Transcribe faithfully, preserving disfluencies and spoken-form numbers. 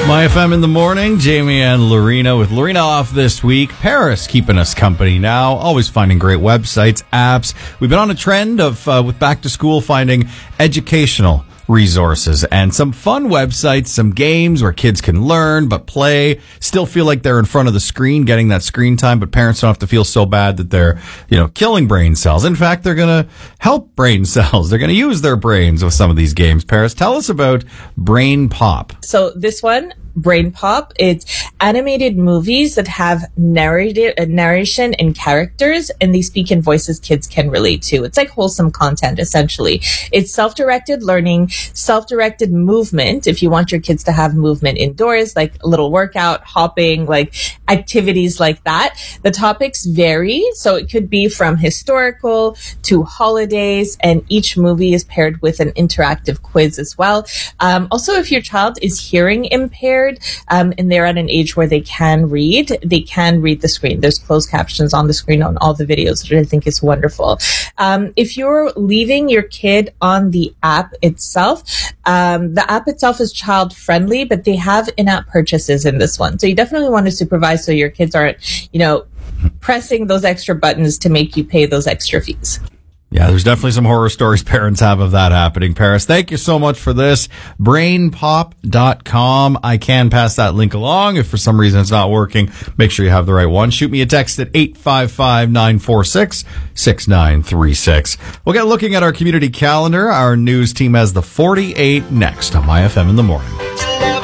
My F M in the morning, Jamie and Lorena with Lorena off this week. Paris keeping us company now, always finding great websites, apps. We've been on a trend of, uh, with back to school, finding educational resources and some fun websites, some games where kids can learn but play, still feel like they're in front of the screen getting that screen time, but parents don't have to feel so bad that they're, you know, killing brain cells. In fact, they're going to help brain cells. They're going to use their brains with some of these games. Paris, tell us about Brain Pop. So this one, Brain Pop, it's animated movies that have narrative, uh, narration and characters, and they speak in voices kids can relate to. It's like wholesome content, essentially. It's self-directed learning, self-directed movement. If you want your kids to have movement indoors, like a little workout, hopping, like activities like that. The topics vary. So it could be from historical to holidays, and each movie is paired with an interactive quiz as well. Um, also, if your child is hearing impaired, Um, and they're at an age where they can read, they can read the screen. There's closed captions on the screen on all the videos, which I think is wonderful. Um, if you're leaving your kid on the app itself, um, the app itself is child friendly, but they have in-app purchases in this one. So you definitely want to supervise so your kids aren't, you know, pressing those extra buttons to make you pay those extra fees. Yeah, there's definitely some horror stories parents have of that happening. Paris, thank you so much for this. brain pop dot com. I can pass that link along. If for some reason it's not working, make sure you have the right one. Shoot me a text at eight five five, nine four six, six nine three six. We'll get looking at our community calendar. Our news team has the forty-eight next on My F M in the morning.